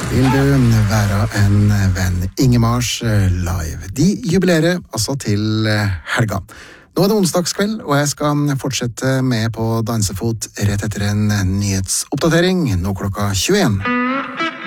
Vil du være en venn? Ingemars live. De jubilerer altså til helga. Nå det onsdagskveld, og jeg skal fortsette med på dansefot rett etter en nyhetsoppdatering, nå klokka 21.